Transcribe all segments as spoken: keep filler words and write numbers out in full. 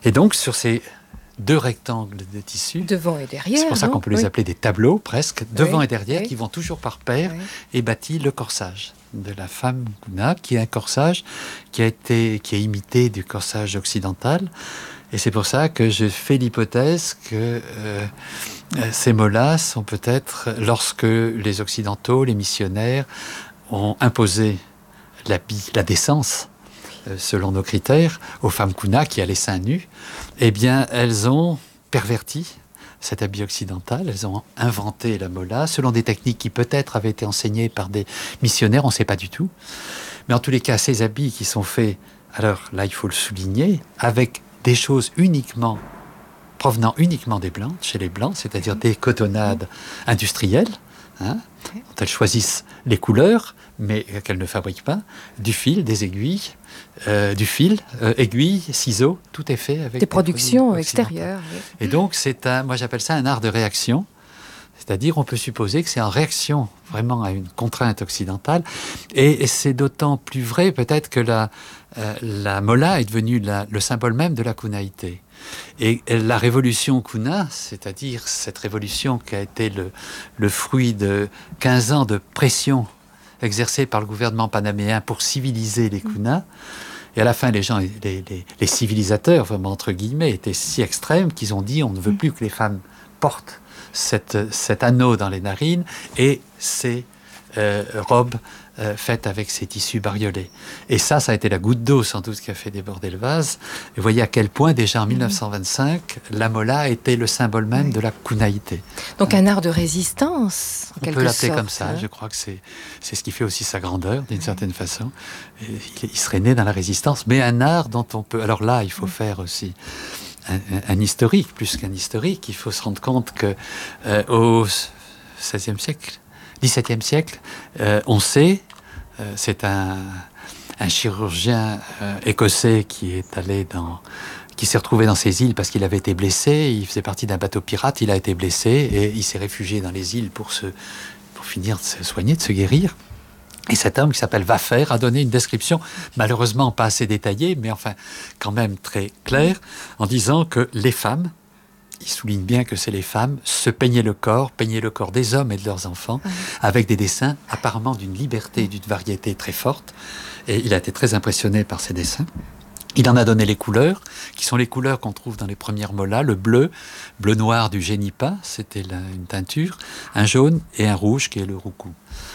Et donc, sur ces deux rectangles de tissu, devant et derrière, c'est pour ça non qu'on peut les oui. appeler des tableaux, presque, devant oui. et derrière, oui. qui vont toujours par paire, oui. et bâtit le corsage de la femme Kuna, qui est un corsage qui a été, qui est imité du corsage occidental. Et c'est pour ça que je fais l'hypothèse que euh, ces mots-là sont peut-être, lorsque les Occidentaux, les missionnaires, ont imposé l'habit, la décence, euh, selon nos critères, aux femmes Kuna qui allaient seins nus, eh bien, elles ont perverti cet habit occidental, elles ont inventé la molla, selon des techniques qui peut-être avaient été enseignées par des missionnaires, on ne sait pas du tout. Mais en tous les cas, ces habits qui sont faits, alors là, il faut le souligner, avec des choses uniquement, provenant uniquement des Blancs, chez les Blancs, c'est-à-dire des cotonnades industrielles, hein, dont elles choisissent les couleurs, mais qu'elles ne fabriquent pas, du fil, des aiguilles, euh, du fil, euh, aiguilles, ciseaux, tout est fait avec des, des productions extérieures. Oui. Et donc, c'est un, moi j'appelle ça un art de réaction, c'est-à-dire on peut supposer que c'est en réaction vraiment à une contrainte occidentale, et, et c'est d'autant plus vrai peut-être que la, euh, la molla est devenue la, le symbole même de la kunaïté. Et la révolution Kuna, c'est-à-dire cette révolution qui a été le, le fruit de quinze ans de pression exercée par le gouvernement panaméen pour civiliser les Kuna, et à la fin, les gens, les, les, les civilisateurs, vraiment entre guillemets, étaient si extrêmes qu'ils ont dit on ne veut plus que les femmes portent cette, cet anneau dans les narines et ces euh, robes euh, faites avec ces tissus bariolés. Et ça, ça a été la goutte d'eau sans doute qui a fait déborder le vase. Et vous voyez à quel point déjà en dix-neuf cent vingt-cinq, la molla était le symbole même oui. de la kunaïté. Donc un art de résistance, en On quelque peut l'appeler sorte, comme ça. hein. Je crois que c'est, c'est ce qui fait aussi sa grandeur, d'une oui. certaine façon. Et il, il serait né dans la résistance, mais un art dont on peut... Alors là, il faut oui. faire aussi un, un, un historique, plus qu'un historique. Il faut se rendre compte que euh, au seizième siècle, dix-septième siècle, euh, on sait, euh, c'est un, un chirurgien euh, écossais qui est allé dans... qui s'est retrouvé dans ces îles parce qu'il avait été blessé, il faisait partie d'un bateau pirate, il a été blessé et il s'est réfugié dans les îles pour, se, pour finir de se soigner, de se guérir. Et cet homme qui s'appelle Waffer a donné une description, malheureusement pas assez détaillée, mais enfin quand même très claire, en disant que les femmes, il souligne bien que c'est les femmes, se peignaient le corps, peignaient le corps des hommes et de leurs enfants, mmh. avec des dessins apparemment d'une liberté et d'une variété très forte. Et il a été très impressionné par ces dessins. Il en a donné les couleurs, qui sont les couleurs qu'on trouve dans les premières mollas, le bleu, bleu-noir du génipa, c'était la, une teinture, un jaune et un rouge qui est le roucou.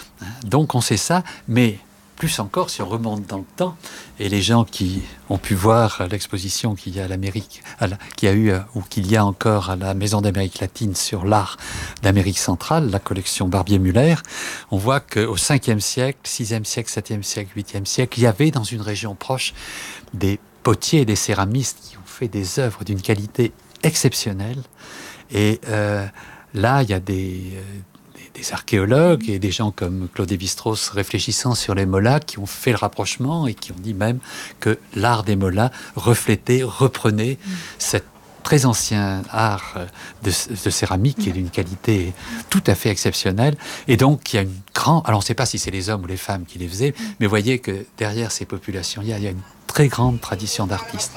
Donc on sait ça, mais plus encore si on remonte dans le temps, et les gens qui ont pu voir l'exposition qu'il y a à l'Amérique, à la, qu'il y a eu ou qu'il y a encore à la Maison d'Amérique latine sur l'art d'Amérique centrale, la collection Barbier-Muller, on voit qu'au cinquième siècle, sixième siècle, septième siècle, huitième siècle, il y avait dans une région proche des potiers et des céramistes qui ont fait des œuvres d'une qualité exceptionnelle. Et euh, là, il y a des, euh, des, des archéologues et des gens comme Claude Lévi-Strauss réfléchissant sur les mollas qui ont fait le rapprochement et qui ont dit même que l'art des mollas reflétait, reprenait mmh. cet très ancien art de, de céramique qui est d'une qualité tout à fait exceptionnelle. Et donc, il y a une grande... Alors, on ne sait pas si c'est les hommes ou les femmes qui les faisaient, mais voyez que derrière ces populations, il y a, il y a une très grande tradition d'artistes.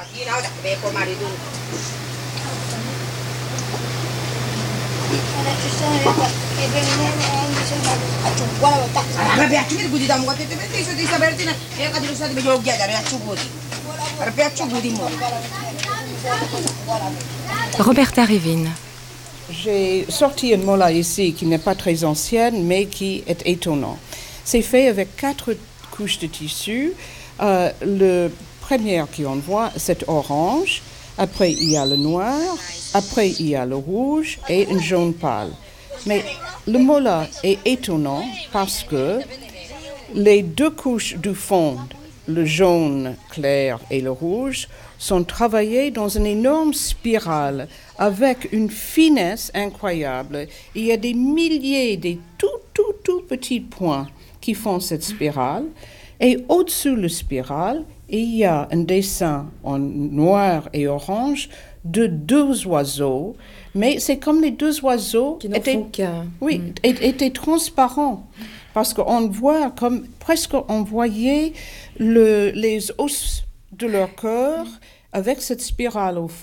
Roberta Rivin. J'ai sorti une molla ici qui n'est pas très ancienne, mais qui est étonnante. C'est fait avec quatre couches de tissu. Euh, le premier qu'on voit, c'est orange. Après, il y a le noir. Après, il y a le rouge et un jaune pâle. Mais le molla est étonnant parce que les deux couches du fond, le jaune clair et le rouge, sont travaillées dans une énorme spirale avec une finesse incroyable. Il y a des milliers de tout, tout, tout petits points qui font cette spirale. Et au-dessus de la spirale, il y a un dessin en noir et orange de deux oiseaux. Mais c'est comme les deux oiseaux qui n'en étaient, font qu'un. Oui, mm. étaient transparents. Parce qu'on voit comme presque on voyait le, les os de leur cœur avec cette spirale au